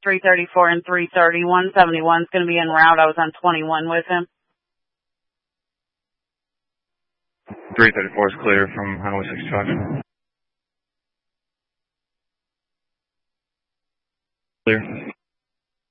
334 and 330. 171 is going to be en route. I was on 21 with him. 334 is clear from Highway 65. Clear.